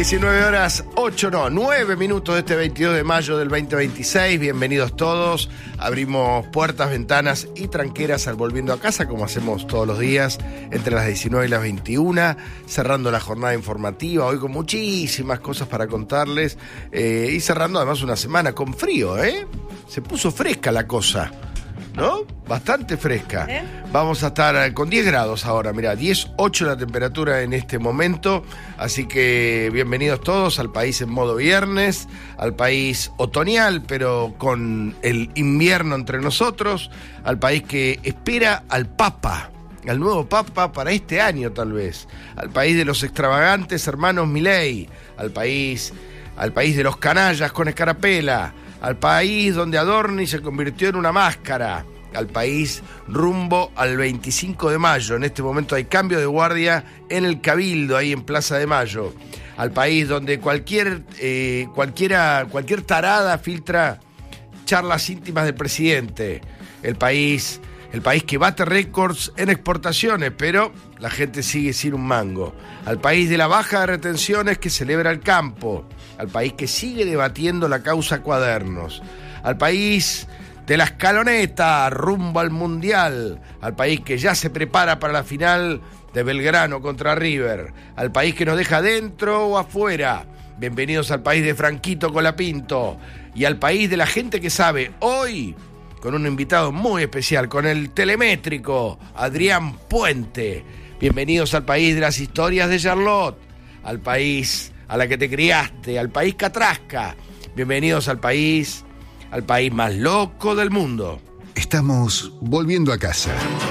9 minutos de este 22 de mayo del 2026. Bienvenidos todos. Abrimos puertas, ventanas y tranqueras al Volviendo a Casa, como hacemos todos los días, entre las 19 y las 21, cerrando la jornada informativa, hoy con muchísimas cosas para contarles, y cerrando además una semana con frío, Se puso fresca la cosa, ¿no? Bastante fresca. Vamos a estar con 10 grados ahora, mirá, 10,8 la temperatura en este momento, así que bienvenidos todos al país en modo viernes, al país otoñal, pero con el invierno entre nosotros, al país que espera al Papa, al nuevo Papa para este año tal vez, al país de los extravagantes hermanos Milei, al país de los canallas con escarapela, al país donde Adorni se convirtió en una máscara, al país rumbo al 25 de mayo. En este momento hay cambio de guardia en el Cabildo, ahí en Plaza de Mayo. Al país donde cualquier tarada filtra charlas íntimas del presidente. El país que bate récords en exportaciones, pero la gente sigue sin un mango. Al país de la baja de retenciones que celebra el campo. Al país que sigue debatiendo la causa Cuadernos. Al país de la escaloneta rumbo al Mundial. Al país que ya se prepara para la final de Belgrano contra River. Al país que nos deja dentro o afuera. Bienvenidos al país de Franquito Colapinto. Y al país de la gente que sabe. Hoy, con un invitado muy especial, con el telemétrico Adrián Puente. Bienvenidos al país de las historias de Charlotte. Al país a la que te criaste, al país Catrasca. Bienvenidos al país más loco del mundo. Estamos volviendo a casa.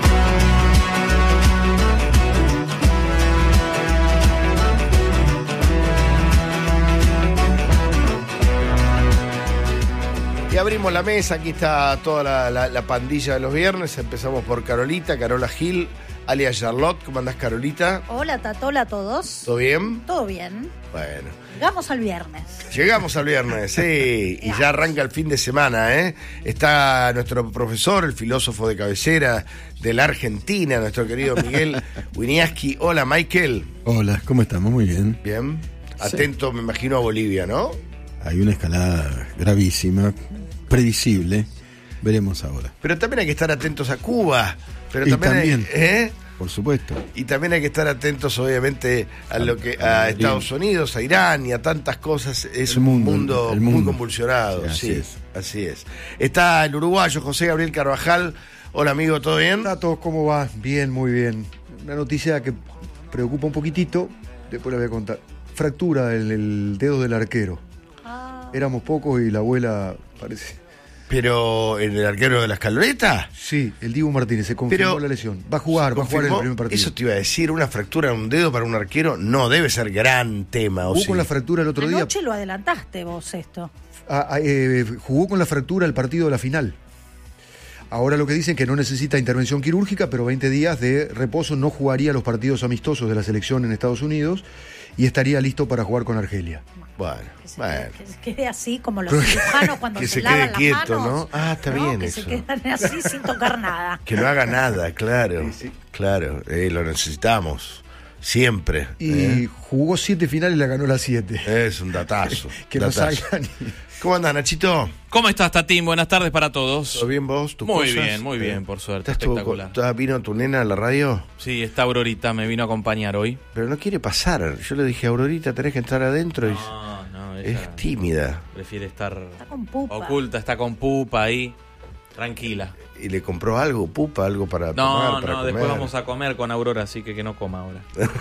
Y abrimos la mesa, aquí está toda la pandilla de los viernes. Empezamos por Carola Gil, alias Charlotte. ¿Cómo andás, Carolita? Hola, Tato, hola a todos. ¿Todo bien? Todo bien. Bueno. Llegamos al viernes. Llegamos al viernes, sí. Y ya arranca el fin de semana, Está nuestro profesor, el filósofo de cabecera de la Argentina, nuestro querido Miguel Winiaski. Hola, Michael. Hola, ¿cómo estamos? Muy bien. Bien. Atento, me imagino, a Bolivia, ¿no? Hay una escalada gravísima, previsible. Veremos ahora. Pero también hay que estar atentos a Cuba. Pero y también por supuesto. Y también hay que estar atentos, obviamente, a Estados Unidos, a Irán y a tantas cosas. Es un mundo muy convulsionado. Sí, así es. Está el uruguayo José Gabriel Carvajal. Hola, amigo, ¿todo bien? Tato, ¿cómo va? Bien, muy bien. Una noticia que preocupa un poquitito, después la voy a contar. Fractura el dedo del arquero. Éramos pocos y la abuela parece... ¿Pero en el arquero de la escaloneta? Sí, el Dibu Martínez, se confirmó la lesión. Va a jugar en el primer partido. Eso te iba a decir, una fractura en un dedo para un arquero no debe ser gran tema. Jugó con la fractura el otro día. Anoche lo adelantaste vos esto. Jugó con la fractura el partido de la final. Ahora lo que dicen que no necesita intervención quirúrgica, pero 20 días de reposo, no jugaría los partidos amistosos de la selección en Estados Unidos y estaría listo para jugar con Argelia. Bueno. Que se quede así como los cirujanos cuando que se lavan las quieto, manos. ¿no? Está bien que eso. Se quedan así sin tocar nada. Que no haga nada, claro. Sí. Claro, lo necesitamos. Siempre. Y jugó 7 finales y la ganó las 7. Es un datazo. Que no salgan. ¿Cómo andás, Nachito? ¿Cómo estás, Tatín? Buenas tardes para todos. ¿Todo bien vos? Muy bien, por suerte. Espectacular. ¿Vino tu nena a la radio? Sí, está Aurorita, me vino a acompañar hoy. Pero no quiere pasar. Yo le dije, Aurorita, tenés que entrar adentro. No, ella es tímida. Prefiere estar con pupa. Oculta, está con pupa ahí, tranquila. ¿Y le compró algo, pupa, algo para tomar, para comer? Después vamos a comer con Aurora, así que no coma ahora.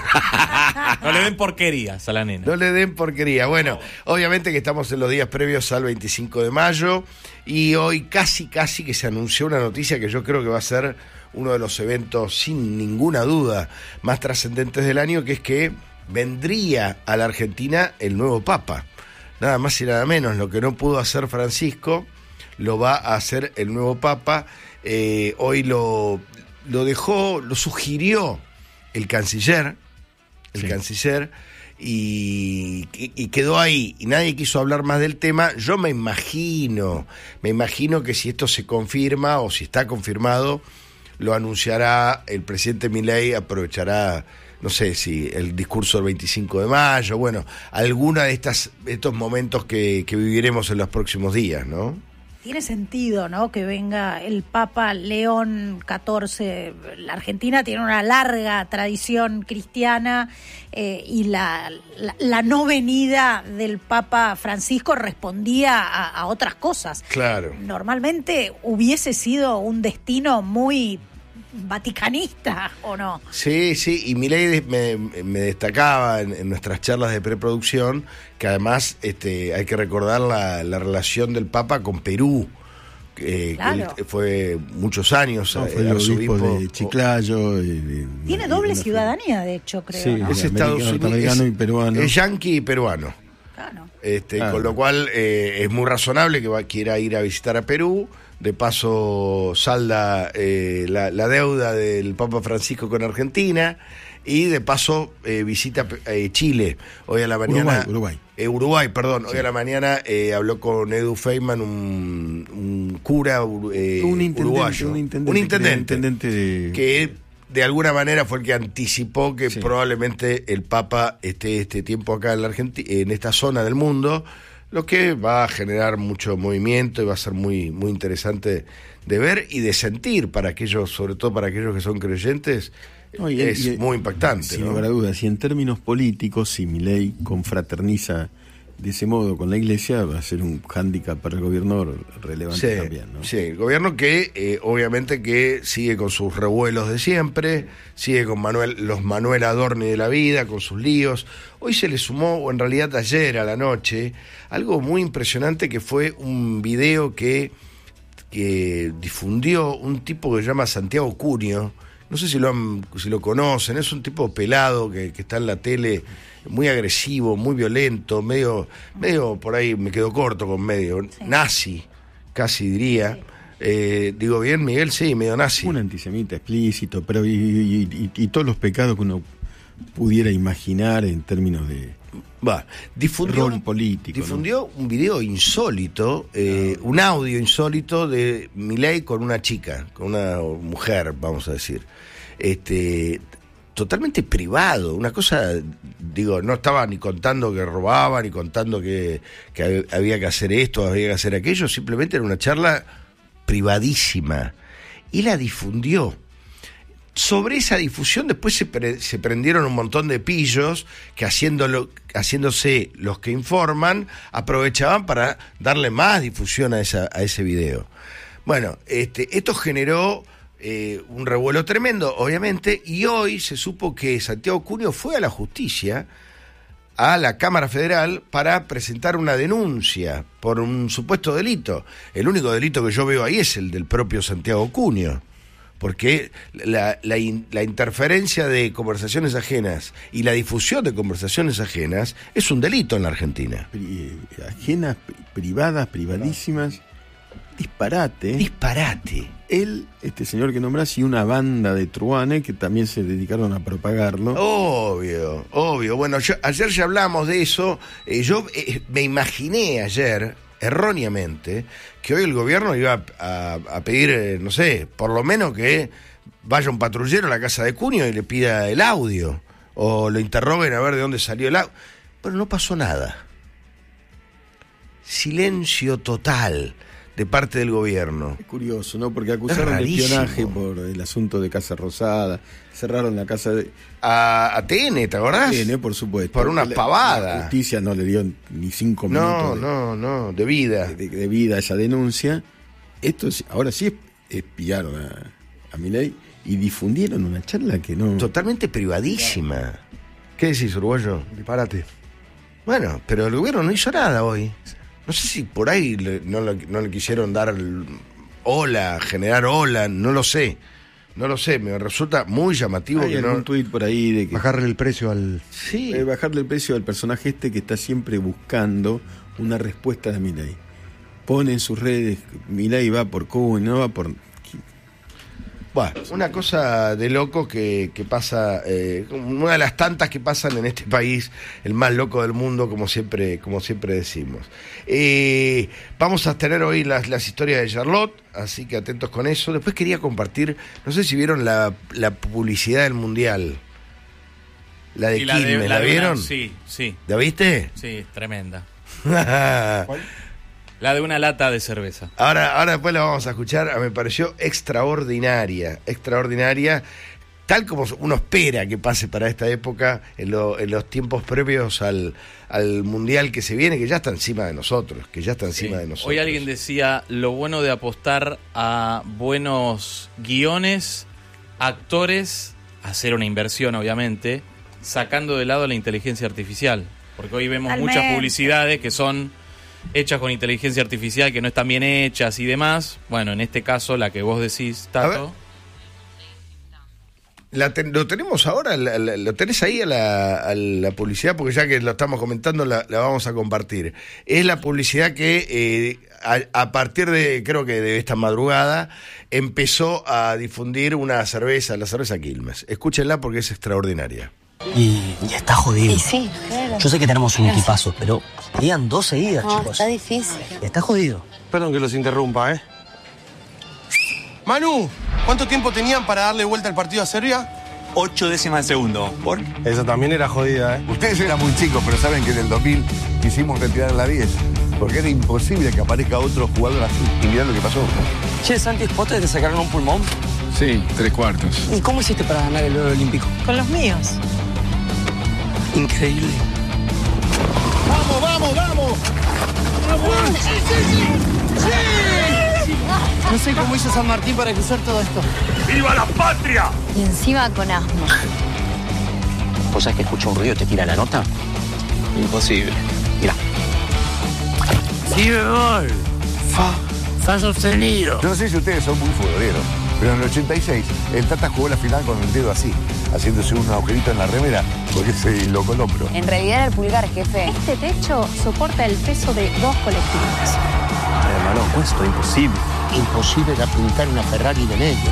No le den porquerías a la nena. No le den porquería. Bueno, obviamente que estamos en los días previos al 25 de mayo y hoy casi que se anunció una noticia que yo creo que va a ser uno de los eventos, sin ninguna duda, más trascendentes del año, que es que vendría a la Argentina el nuevo Papa. Nada más y nada menos, lo que no pudo hacer Francisco, lo va a hacer el nuevo Papa. Hoy lo sugirió el canciller, y quedó ahí, y nadie quiso hablar más del tema. Yo me imagino que si esto se confirma, o si está confirmado, lo anunciará el presidente Milei, aprovechará no sé si el discurso del 25 de mayo, bueno, alguna de estos momentos que viviremos en los próximos días, ¿no? Tiene sentido, ¿no?, que venga el Papa León XIV. La Argentina tiene una larga tradición cristiana y la no venida del Papa Francisco respondía a otras cosas. Claro. Normalmente hubiese sido un destino muy vaticanista, ¿o no? Sí, y Milei me destacaba en nuestras charlas de preproducción que además hay que recordar la relación del Papa con Perú, Claro. que él fue muchos años Fue el obispo de Chiclayo. Tiene doble ciudadanía, de hecho, creo, Sí, ¿no? Es Estados Unidos, norteamericano y peruano. es yanqui y peruano. Claro. Claro. Con lo cual es muy razonable que quiera ir a visitar a Perú. De paso salda la deuda del Papa Francisco con Argentina y de paso visita Chile. Hoy a la mañana Uruguay, perdón. Hoy a la mañana habló con Edu Feynman, un cura uruguayo, un intendente que de alguna manera fue el que anticipó que probablemente el Papa esté este tiempo acá en la Argentina, en esta zona del mundo, lo que va a generar mucho movimiento y va a ser muy, muy interesante de ver y de sentir para aquellos, sobre todo para aquellos que son creyentes. No, Muy impactante, sin ¿no? lugar a dudas. Y en términos políticos, si Milei confraterniza de ese modo con la Iglesia, va a ser un hándicap para el gobierno relevante también, ¿no? Sí, el gobierno que obviamente que sigue con sus revuelos de siempre, sigue con los Manuel Adorni de la vida, con sus líos. Hoy se le sumó, o en realidad ayer a la noche, algo muy impresionante que fue un video que difundió un tipo que se llama Santiago Cunio. No sé si lo conocen, es un tipo pelado que está en la tele, muy agresivo, muy violento, medio por ahí me quedo corto con medio, nazi, casi diría. Digo bien, Miguel, sí, medio nazi. Un antisemita explícito, pero y todos los pecados que uno pudiera imaginar en términos de difundió rol político. Difundió un video insólito, un audio insólito de Milei con una chica, con una mujer, vamos a decir. Totalmente privado, una cosa, digo, no estaba ni contando que robaba, ni contando que había que hacer esto, había que hacer aquello, simplemente era una charla privadísima. Y la difundió. Sobre esa difusión después se prendieron un montón de pillos que haciéndose los que informan, aprovechaban para darle más difusión a ese video. Bueno, esto generó un revuelo tremendo, obviamente, y hoy se supo que Santiago Cunio fue a la justicia, a la Cámara Federal, para presentar una denuncia por un supuesto delito. El único delito que yo veo ahí es el del propio Santiago Cunio, porque la interferencia de conversaciones ajenas y la difusión de conversaciones ajenas es un delito en la Argentina. Ajenas, privadas, privadísimas. Disparate. Él, este señor que nombrás, y una banda de truanes que también se dedicaron a propagarlo. Obvio. Bueno, ayer ya hablamos de eso. Yo me imaginé ayer, erróneamente, que hoy el gobierno iba a pedir, no sé, por lo menos que vaya un patrullero a la casa de Cunio y le pida el audio, o lo interroguen a ver de dónde salió el audio. Pero no pasó nada. Silencio total de parte del gobierno. Es curioso, ¿no? Porque acusaron de espionaje por el asunto de Casa Rosada, cerraron la casa de... A TN, ¿te acordás? TN, por supuesto. Por una pavada. La justicia no le dio ni 5 minutos de vida. De vida a esa denuncia. Ahora sí espiaron a Milei y difundieron una charla que no... Totalmente privadísima. ¿Qué decís, uruguayo? Disparate. Bueno, pero el gobierno no hizo nada hoy. No sé si por ahí no le quisieron dar generar ola, no lo sé, me resulta muy llamativo. Hay algún tuit por ahí de que... Bajarle el precio al... Sí. Bajarle el precio al personaje que está siempre buscando una respuesta de Milei. Pone en sus redes, Milei va por Cuba y no va por... Bueno, una cosa de loco que pasa, una de las tantas que pasan en este país, el más loco del mundo, como siempre decimos. Vamos a tener hoy las historias de Charlotte, así que atentos con eso. Después quería compartir, no sé si vieron la publicidad del Mundial. La de Y Quilmes, ¿la de vieron? Sí, sí. ¿La viste? Sí, tremenda. La de una lata de cerveza. Ahora después la vamos a escuchar. Me pareció extraordinaria, tal como uno espera que pase para esta época, en los tiempos previos al Mundial que se viene, que ya está encima de nosotros, Hoy alguien decía, lo bueno de apostar a buenos guiones, actores, hacer una inversión obviamente, sacando de lado la inteligencia artificial, porque hoy vemos Totalmente. muchas publicidades que son hechas con inteligencia artificial, que no están bien hechas y demás. Bueno, en este caso, la que vos decís, Tato. Lo tenemos ahora, lo tenés ahí a la publicidad, porque ya que lo estamos comentando la vamos a compartir. Es la publicidad que a partir de, creo que de esta madrugada, empezó a difundir una cerveza, la cerveza Quilmes. Escúchenla porque es extraordinaria. Y está jodido. Y sí, claro. Yo sé que tenemos un equipazo, pero querían 2 seguidas, No, chicos. está difícil. Está jodido. Perdón que los interrumpa, ¿eh? Manu, ¿cuánto tiempo tenían para darle vuelta al partido a Serbia? 8 décimas de segundo. ¿Por? Esa también era jodida, ¿eh? Ustedes eran muy chicos, pero saben que en el 2000 quisimos retirar la 10. Porque era imposible que aparezca otro jugador así. Y mirá lo que pasó. Che, Santi, ¿vos te sacaron un pulmón? Sí, 3/4. ¿Y cómo hiciste para ganar el oro olímpico? Con los míos. Increíble. No sé cómo hizo San Martín para cruzar todo esto. Y encima con asma. ¿Vos sabés que escucha un ruido y te tira la nota? Imposible. Mira. Sí, bebol. Fa sostenido. Yo no sé si ustedes son muy futboleros, pero en el 86 el Tata jugó la final con el dedo así, haciéndose un agujerito en la remera, porque se locó el hombro. En realidad era el pulgar, jefe. Este techo soporta el peso de 2 colectivos. Hermano, esto imposible. Imposible de apuntar una Ferrari de negro.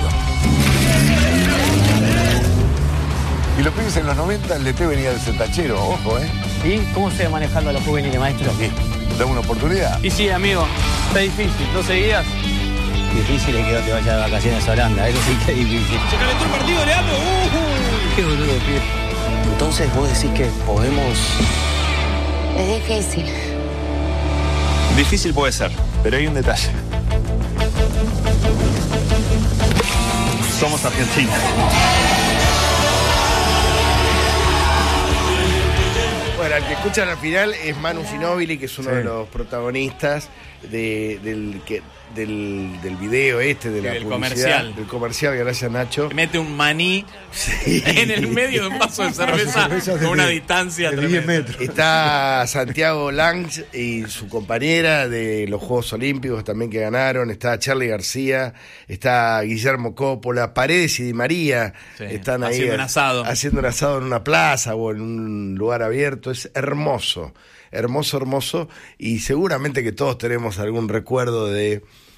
Y los pibes en los 90, el DT venía del Centachero, ojo, ¿eh? ¿Y cómo se va manejando a los juveniles, maestro? Dame una oportunidad. Y sí, amigo, está difícil. ¿No seguías? Difícil es que no te vayas de vacaciones a Holanda, eso sí que es difícil. Se calentó el partido, Leandro. Qué boludo, pibe. Entonces vos decís que podemos... Es difícil. Difícil puede ser, pero hay un detalle. Somos Argentina. Bueno, el que escuchan al final es Manu Ginóbili, que es uno de los protagonistas del video de la del publicidad, comercial. del comercial, gracias Nacho. Que mete un maní en el medio de un vaso de cerveza con una distancia de 10 tremenda. metros. Está Santiago Lange y su compañera de los Juegos Olímpicos también que ganaron. Está Charly García, está Guillermo Coppola, Paredes y Di María. Sí, Están ahí haciendo un asado. haciendo un asado en una plaza o en un lugar abierto. Es hermoso, hermoso, hermoso. Y seguramente que todos tenemos algún recuerdo de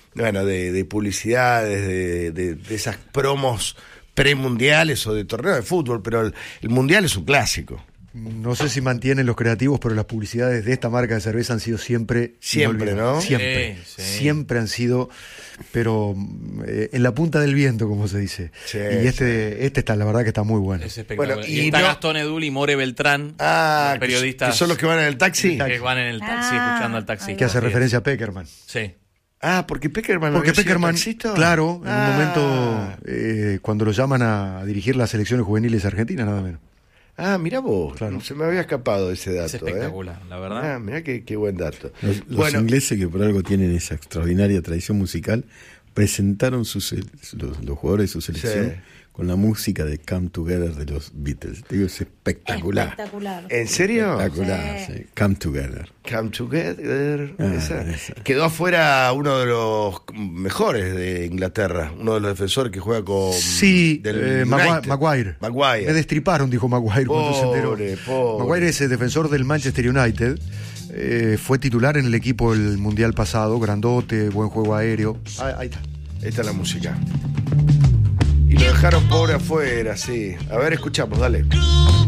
publicidades, de esas promos premundiales o de torneos de fútbol, pero el mundial es un clásico. No sé si mantienen los creativos, pero las publicidades de esta marca de cerveza han sido siempre Siempre, ¿no? Siempre, Sí. siempre han sido, pero en la punta del viento, como se dice. Sí, y este está, la verdad que está muy bueno. Es espectacular. Bueno, y y está no- Gastón Edul y More Beltrán, Ah, los periodistas que son los que van en el taxi. que van en el taxi, escuchando al taxi. Que hace Así es. referencia a Peckerman. Sí. Ah, porque Peckerman Porque había sido Peckerman, taxista. claro, en un Ah. momento, cuando lo llaman a dirigir las selecciones juveniles argentinas, nada menos. Ah, mirá vos, Claro. se me había escapado ese dato. Es espectacular, la verdad. Ah, mirá qué buen dato. Los ingleses, que por algo tienen esa extraordinaria tradición musical, presentaron los jugadores de su selección Sí. con la música de Come Together de los Beatles. Digo, es espectacular. Espectacular. ¿En serio? Espectacular, Sí. sí. Come Together. Come Together. Esa. Quedó afuera uno de los mejores de Inglaterra, uno de los defensores que juega con Sí, United. Maguire. Maguire. Me destriparon, dijo Maguire cuando se enteró. Pobre. Maguire es el defensor del Manchester United. Fue titular en el equipo del Mundial pasado. Grandote, buen juego aéreo. Ahí está. Esta es la música. Y lo dejaron pobre afuera, sí. A ver, escuchamos, dale.